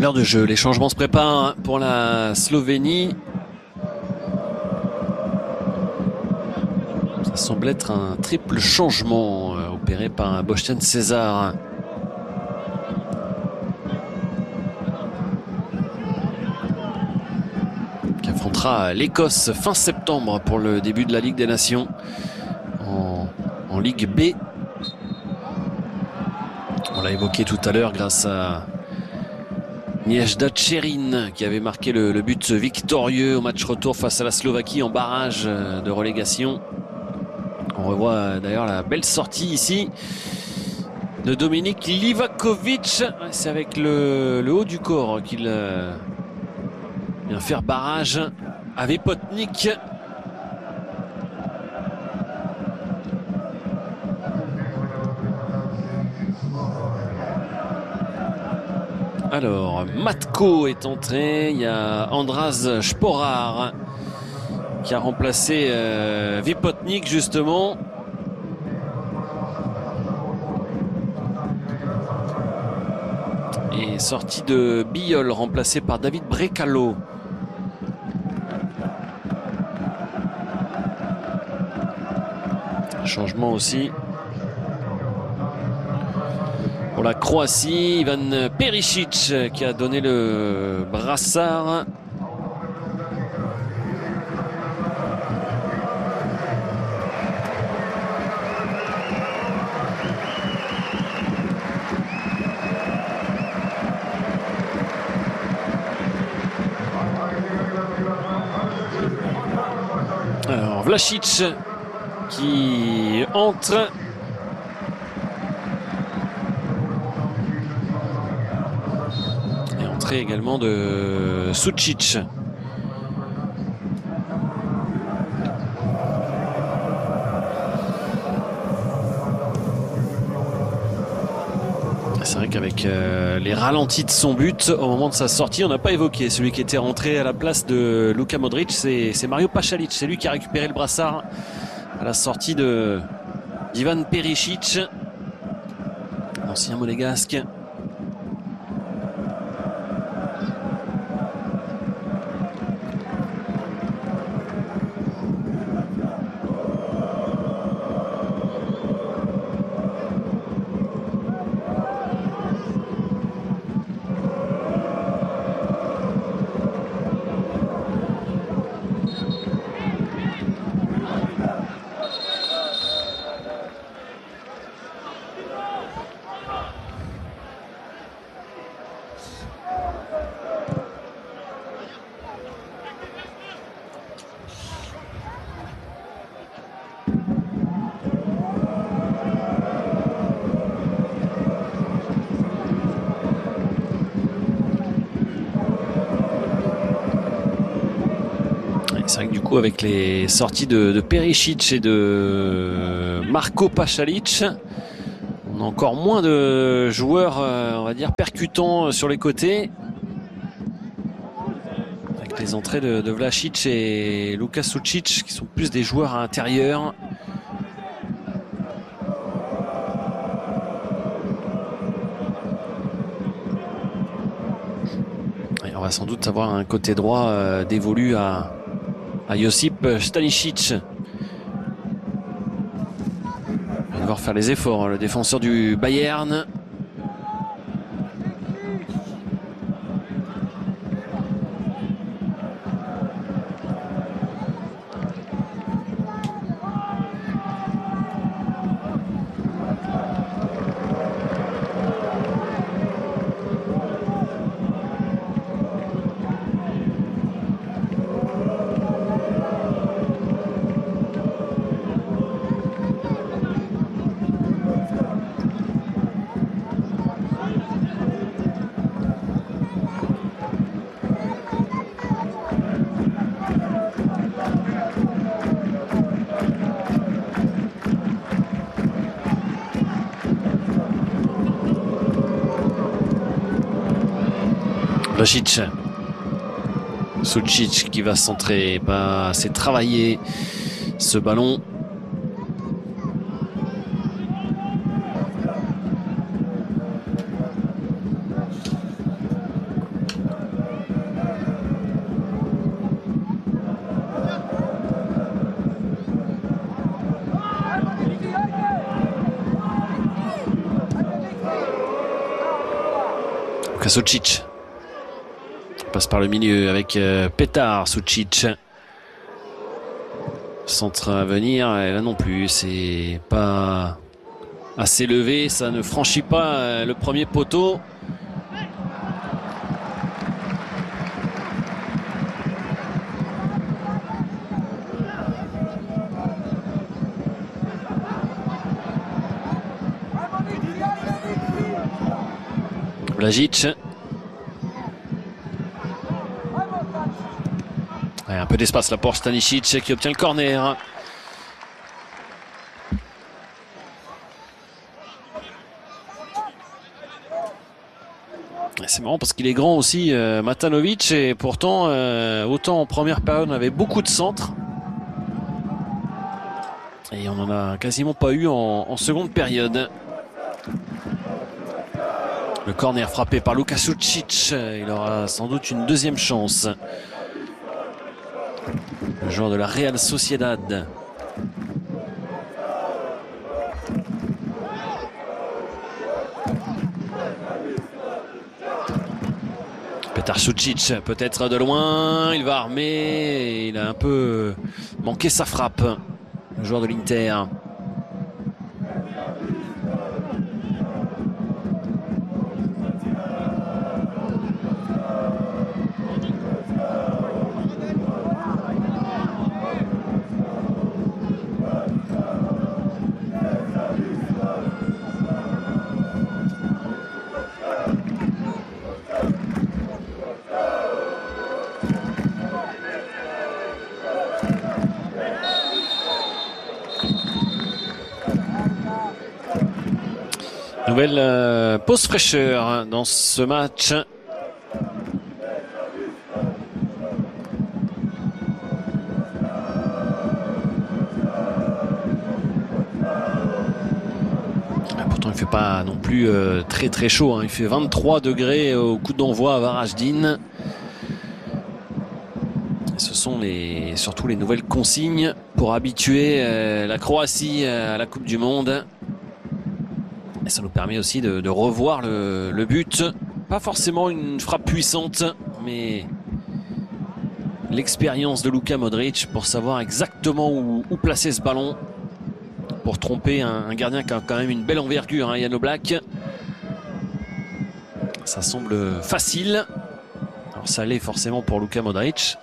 L'heure de jeu, les changements se préparent pour la Slovénie. Ça semble être un triple changement opéré par Boštjan Cezar. Qui affrontera l'Écosse fin septembre pour le début de la Ligue des Nations en Ligue B. On l'a évoqué tout à l'heure grâce à Niezhda Tcherin qui avait marqué le but victorieux au match retour face à la Slovaquie en barrage de relégation. On revoit d'ailleurs la belle sortie ici de Dominik Livakovic. C'est avec le haut du corps qu'il vient faire barrage à Vipotnik. Alors, Matko est entré, il y a Andras Sporar qui a remplacé Vipotnik justement. Et sortie de Billol remplacé par David Brekalo. Changement aussi pour la Croatie, Ivan Perisic qui a donné le brassard. Alors Vlašić qui entre. Et entrée également de Sucic. C'est vrai qu'avec les ralentis de son but au moment de sa sortie, on n'a pas évoqué celui qui était rentré à la place de Luka Modric, c'est Mario Pasalic. C'est lui qui a récupéré le brassard à la sortie d'Ivan Perisic, ancien monégasque. C'est vrai que du coup avec les sorties de Perisic et de Marko Pasalic, on a encore moins de joueurs on va dire percutants sur les côtés. Avec les entrées de Vlašić et Luka Sucic qui sont plus des joueurs à l'intérieur. Et on va sans doute avoir un côté droit dévolu à Josip Stanisic. Il va devoir faire les efforts, le défenseur du Bayern. Vlašić. Sucic qui va centrer, pas assez travaillé ce ballon. Sucic passe par le milieu avec Petar. Sucic, centre à venir, et là non plus, c'est pas assez levé, ça ne franchit pas le premier poteau. Blažić. Un peu d'espace là pour Stanisic qui obtient le corner. C'est marrant parce qu'il est grand aussi, Matanovic, et pourtant autant en première période on avait beaucoup de centres et on en a quasiment pas eu en seconde période. Le corner frappé par Luka Sucic, il aura sans doute une deuxième chance. Le joueur de la Real Sociedad. Petar Sucic, peut-être de loin, il va armer, et il a un peu manqué sa frappe, le joueur de l'Inter. Nouvelle pause fraîcheur dans ce match. Pourtant il ne fait pas non plus très très chaud, hein. Il fait 23 degrés au coup d'envoi à Varaždin. Ce sont surtout les nouvelles consignes pour habituer la Croatie à la Coupe du Monde. Et ça nous permet aussi de revoir le but. Pas forcément une frappe puissante, mais l'expérience de Luka Modric pour savoir exactement où placer ce ballon pour tromper un gardien qui a quand même une belle envergure, hein, Jan Oblak. Ça semble facile. Alors ça l'est forcément pour Luka Modric.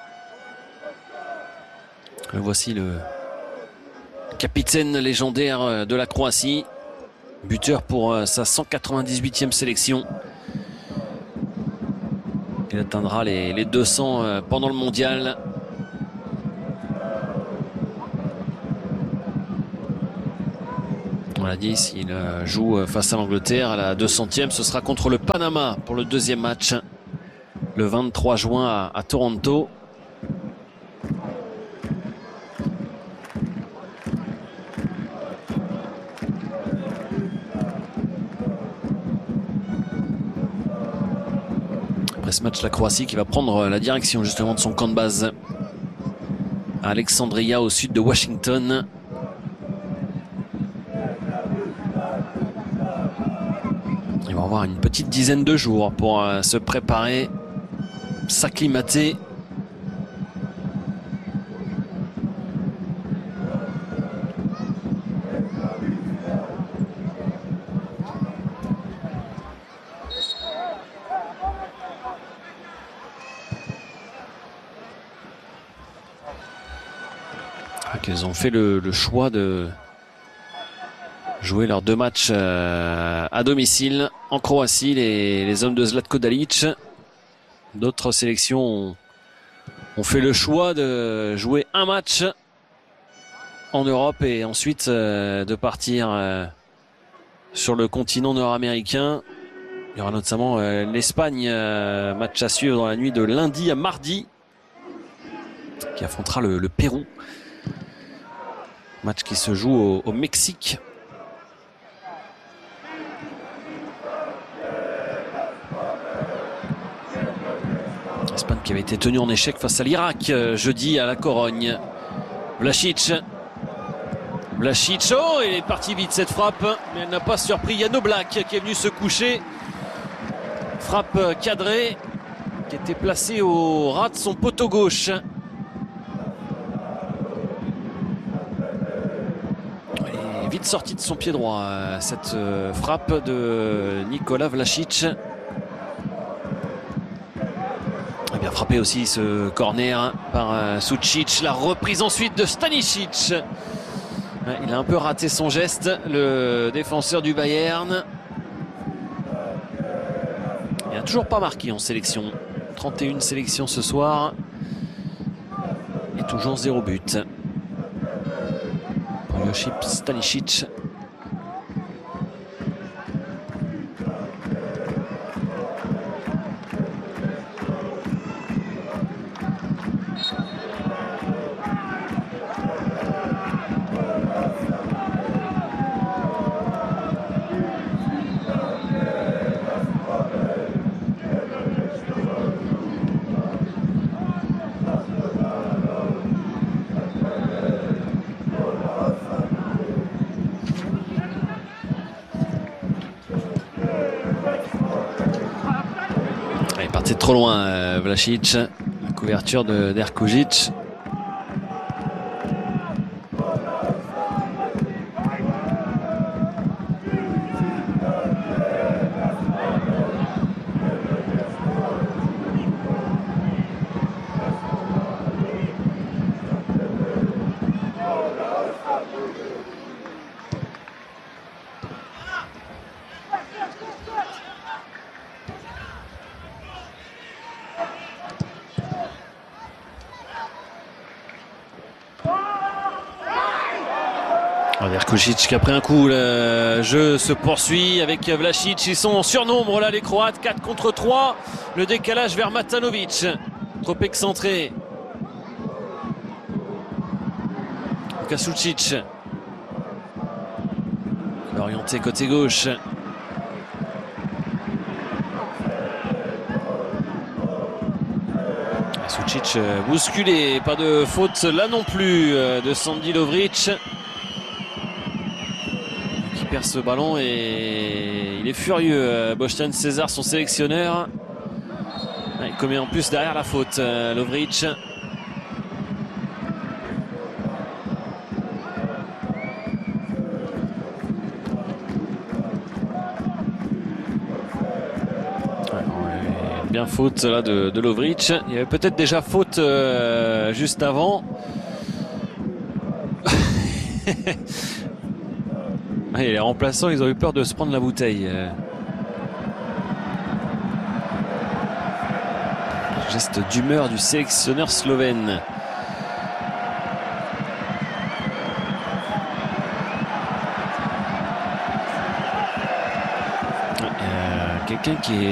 Le voici, le capitaine légendaire de la Croatie. Buteur pour sa 198e sélection. Il atteindra les 200 pendant le mondial. On l'a dit, s'il joue face à l'Angleterre à la 200e, ce sera contre le Panama pour le deuxième match, le 23 juin à Toronto. Après ce match, la Croatie qui va prendre la direction justement de son camp de base à Alexandria, au sud de Washington. Ils vont avoir une petite dizaine de jours pour se préparer, s'acclimater. Ils ont fait le choix de jouer leurs deux matchs à domicile en Croatie, les hommes de Zlatko Dalic. D'autres sélections ont fait le choix de jouer un match en Europe et ensuite de partir sur le continent nord-américain. Il y aura notamment l'Espagne, match à suivre dans la nuit de lundi à mardi, qui affrontera le Pérou. Match qui se joue au Mexique. L'Espagne qui avait été tenue en échec face à l'Irak jeudi à la Corogne. Blažić. Oh, il est parti vite cette frappe, mais elle n'a pas surpris Jan Oblak qui est venu se coucher Frappe cadrée qui était placée au ras de son poteau gauche. Et vite sortie de son pied droit cette frappe de Nikola Vlašić. Et bien frappé aussi ce corner par Sucic. La reprise ensuite de Stanisic. Il a un peu raté son geste, le défenseur du Bayern. Il n'a toujours pas marqué en sélection. 31 sélections ce soir. Et toujours 0 but. Pour Josip Stanisic. Il partait trop loin, Vlašić. La couverture de Derkužić. Derkužić qui a pris un coup, le jeu se poursuit avec Vlašić, ils sont en surnombre là les Croates, 4 contre 3, le décalage vers Matanovic, trop excentré. Sucic, orienté côté gauche. Sucic bousculé, pas de faute là non plus de Sandi Lovric. Perd ce ballon et il est furieux, Boštjan Cezar, son sélectionneur. Il commet en plus derrière la faute, Lovric. Bien faute là de Lovric. Il y avait peut-être déjà faute juste avant. Et les remplaçants, ils ont eu peur de se prendre la bouteille. Geste d'humeur du sélectionneur slovène. Quelqu'un qui est